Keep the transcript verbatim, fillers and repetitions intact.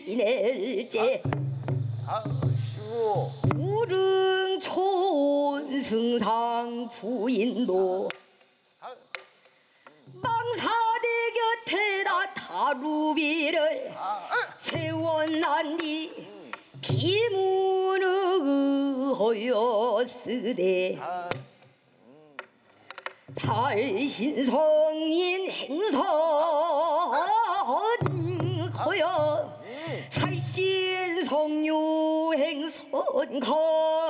지낼제 아이고 우릉촌 승상 부인도 망사대 곁에다 다루비를 세웠나니 비문을 허였으되 살신성인 행선거여 살신성유 행선거여